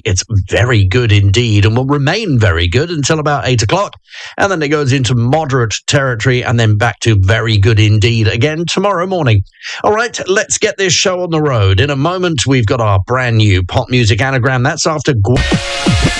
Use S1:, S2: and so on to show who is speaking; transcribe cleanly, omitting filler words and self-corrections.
S1: it's very good indeed and will remain very good until about 8 o'clock. And then it goes into moderate territory and then back to very good indeed again tomorrow morning. All right, let's get this show on the road. In a moment, we've got our brand new pop music anagram. That's after...